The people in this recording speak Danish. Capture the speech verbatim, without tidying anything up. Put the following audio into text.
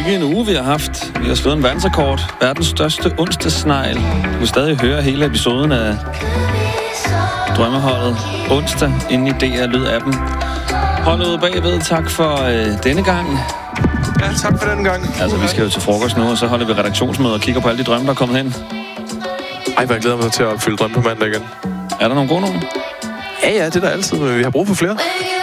Sikke en uge, vi har haft. Vi har slået en verdensrekord. Verdens største onsdagssnegl. Du kan stadig høre hele episoden af Drømmeholdet onsdag inde i D R Lyd-appen. Holdet ude bagved, tak for øh, denne gang. Ja, tak for denne gang. Altså, vi skal jo til frokost nu, og så holder vi redaktionsmøde og kigger på alle de drømme, der er kommet hen. Ej, hvor jeg glæder mig til at opfylde drømme på mandag igen. Er der nogle gode nogen? Ja, ja, det er der altid. Vi har brug for flere.